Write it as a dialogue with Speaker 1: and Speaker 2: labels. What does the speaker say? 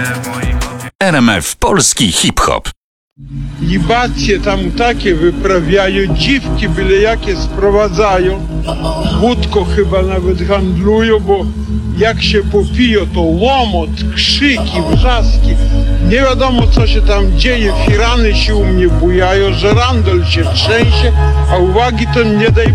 Speaker 1: RMF Polski Hip-Hop.
Speaker 2: Libacje tam takie wyprawiają, dziwki byle jakie sprowadzają. Wódko chyba nawet handlują, bo jak się popiją, to łomot, krzyki, wrzaski. Nie wiadomo co się tam dzieje, firany się u mnie bujają, żerandol się trzęsie, a uwagi to nie daj